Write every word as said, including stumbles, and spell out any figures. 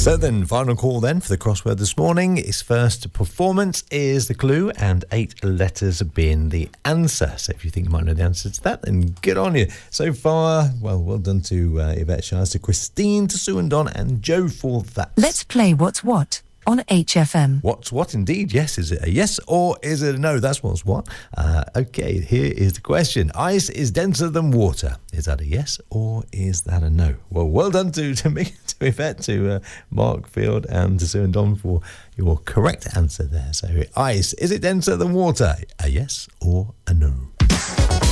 So then, final call then for the crossword this morning. Its first performance is the clue and eight letters being the answer. So if you think you might know the answer to that, then good on you. So far, well, well done to uh, Yvette Shires, to Christine, to Sue and Don and Joe for that. Let's play What's What on H F M. What's what indeed? Yes, is it a yes or is it a no? That's what's what. Uh, okay, here is the question. Ice is denser than water. Is that a yes or is that a no? Well, well done to, to me, to Yvette, to uh, Mark Field and to Sue and Don for your correct answer there. So ice, is it denser than water? A yes or a no?